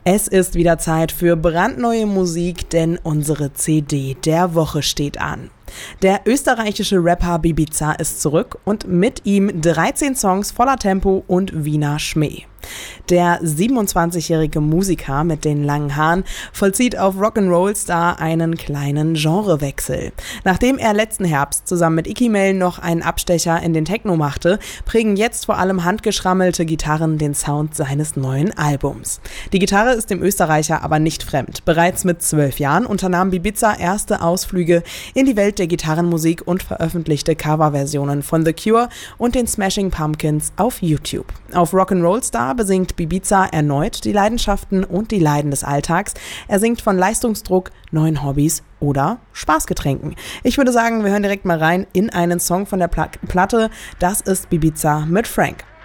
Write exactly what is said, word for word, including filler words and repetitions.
Es ist wieder Zeit für brandneue Musik, denn unsere C D der Woche steht an. Der österreichische Rapper Bibiza ist zurück und mit ihm dreizehn Songs voller Tempo und Wiener Schmäh. Der siebenundzwanzigjährige Musiker mit den langen Haaren vollzieht auf Rock'n'Roll-Star einen kleinen Genrewechsel. Nachdem er letzten Herbst zusammen mit Ikimel noch einen Abstecher in den Techno machte, prägen jetzt vor allem handgeschrammelte Gitarren den Sound seines neuen Albums. Die Gitarre ist dem Österreicher aber nicht fremd. Bereits mit zwölf Jahren unternahm Bibiza erste Ausflüge in die Welt der Gitarrenmusik und veröffentlichte Coverversionen von The Cure und den Smashing Pumpkins auf YouTube. Auf Rock'n'Roll-Star besingt Bibiza erneut die Leidenschaften und die Leiden des Alltags. Er singt von Leistungsdruck, neuen Hobbys oder Spaßgetränken. Ich würde sagen, wir hören direkt mal rein in einen Song von der Pla- Platte. Das ist Bibiza mit Frank.